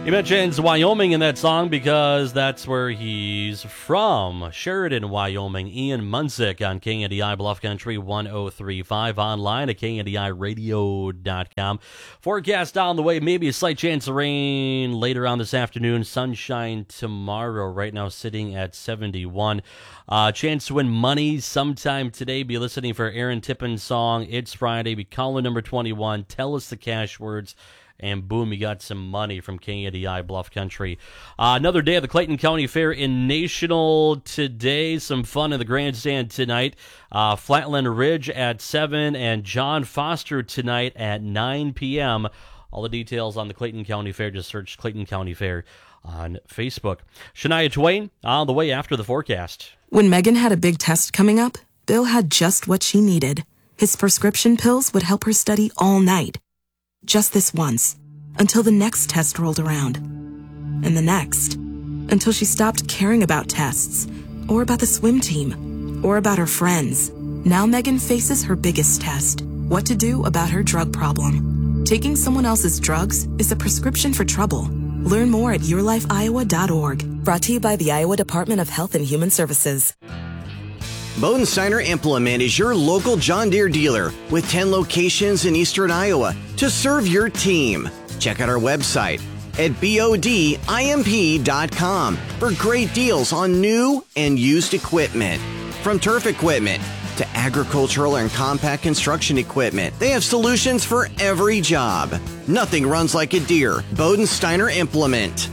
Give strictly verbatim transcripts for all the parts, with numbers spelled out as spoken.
He mentions Wyoming in that song because that's where he's from. Sheridan, Wyoming. Ian Munsick on K N D I Bluff Country one oh three point five, online at K N D I radio dot com. Forecast down the way, maybe a slight chance of rain later on this afternoon. Sunshine tomorrow. Right now sitting at seventy-one. Uh, chance to win money sometime today. Be listening for Aaron Tippin's song It's Friday. Be caller number twenty-one. Tell us the cash words. And boom, you got some money from K N D I Bluff Country. Uh, another day of the Clayton County Fair in National today. Some fun in the grandstand tonight. Uh, Flatland Ridge at seven and John Foster tonight at nine p.m. All the details on the Clayton County Fair. Just search Clayton County Fair on Facebook. Shania Twain on the way after the forecast. When Megan had a big test coming up, Bill had just what she needed. His prescription pills would help her study all night. Just this once, until the next test rolled around. And the next, until she stopped caring about tests, or about the swim team, or about her friends. Now Megan faces her biggest test, what to do about her drug problem. Taking someone else's drugs is a prescription for trouble. Learn more at your life iowa dot org. Brought to you by the Iowa Department of Health and Human Services. Bodensteiner Implement is your local John Deere dealer with ten locations in eastern Iowa to serve your team. Check out our website at bodimp dot com for great deals on new and used equipment. From turf equipment to agricultural and compact construction equipment, they have solutions for every job. Nothing runs like a Deere. Bodensteiner Implement.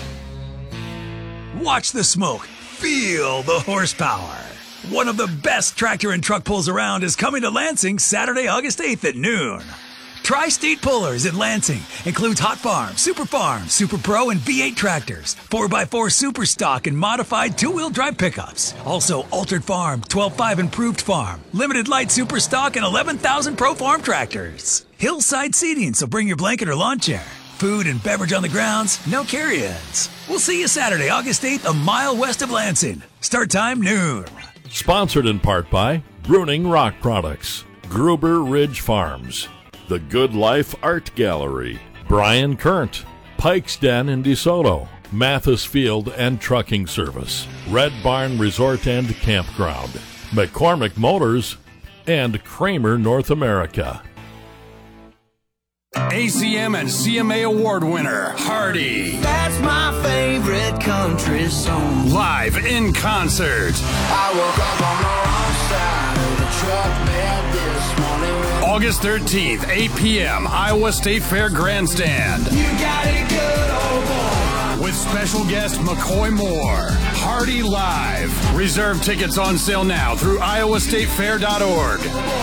Watch the smoke. Feel the horsepower. One of the best tractor and truck pulls around is coming to Lansing Saturday, August eighth at noon. Tri-State Pullers in Lansing includes Hot Farm, Super Farm, Super Pro, and V eight tractors, four by four Super Stock, and modified two-wheel drive pickups. Also, Altered Farm, twelve five Improved Farm, Limited Light Super Stock, and eleven thousand Pro Farm tractors. Hillside seating, so bring your blanket or lawn chair. Food and beverage on the grounds, no carry-ins. We'll see you Saturday, August eighth, a mile west of Lansing. Start time noon. Sponsored in part by Bruning Rock Products, Gruber Ridge Farms, The Good Life Art Gallery, Brian Current, Pike's Den in DeSoto, Mathis Field and Trucking Service, Red Barn Resort and Campground, McCormick Motors, and Kramer North America. A C M and C M A award winner, Hardy. That's my favorite country song. Live in concert. I woke up on the wrong side of the truck bed this morning. August thirteenth, eight p.m., Iowa State Fair Grandstand. You got it good, old boy. With special guest McCoy Moore. Hardy Live. Reserve tickets on sale now through iowa state fair dot org.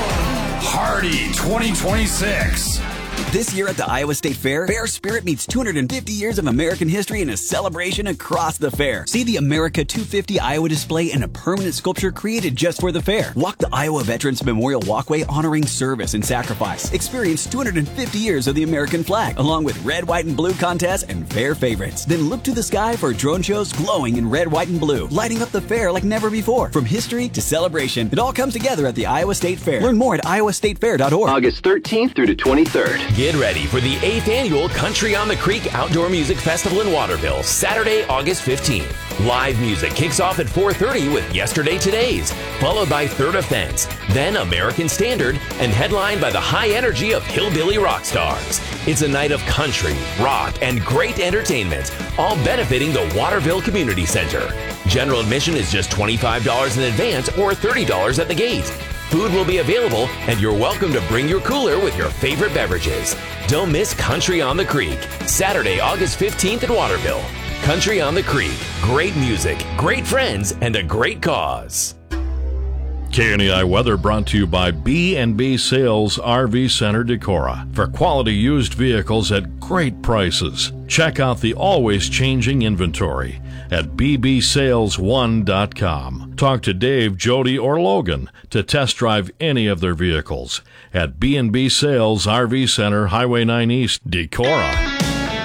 Hardy twenty twenty-six. This year at the Iowa State Fair, Fair Spirit meets two hundred fifty years of American history in a celebration across the fair. See the America two fifty Iowa display and a permanent sculpture created just for the fair. Walk the Iowa Veterans Memorial Walkway honoring service and sacrifice. Experience two hundred fifty years of the American flag, along with red, white, and blue contests and fair favorites. Then look to the sky for drone shows glowing in red, white, and blue, lighting up the fair like never before. From history to celebration, it all comes together at the Iowa State Fair. Learn more at iowa state fair dot org. August thirteenth through the twenty-third. Get ready for the eighth Annual Country on the Creek Outdoor Music Festival in Waterville, Saturday, August fifteenth. Live music kicks off at four thirty with Yesterday Todays, followed by Third Offense, then American Standard, and headlined by the high energy of Hillbilly Rock Stars. It's a night of country, rock, and great entertainment, all benefiting the Waterville Community Center. General admission is just twenty-five dollars in advance or thirty dollars at the gate. Food will be available, and you're welcome to bring your cooler with your favorite beverages. Don't miss Country on the Creek, Saturday, August fifteenth at Waterville. Country on the Creek, great music, great friends, and a great cause. K N E I weather brought to you by B and B Sales R V Center Decorah. For quality used vehicles at great prices, check out the always changing inventory at b b sales one dot com. Talk to Dave, Jody, or Logan to test drive any of their vehicles at B and B Sales R V Center, Highway nine East, Decorah.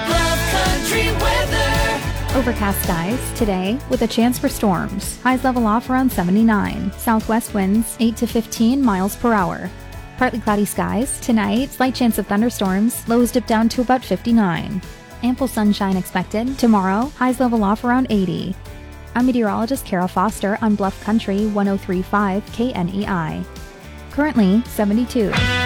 Overcast skies today with a chance for storms. Highs level off around seventy-nine. Southwest winds eight to fifteen miles per hour. Partly cloudy skies tonight. Slight chance of thunderstorms. Lows dip down to about fifty-nine. Ample sunshine expected. Tomorrow, highs level off around eighty. I'm meteorologist Kara Foster on Bluff Country one oh three point five K N E I. Currently, seventy-two.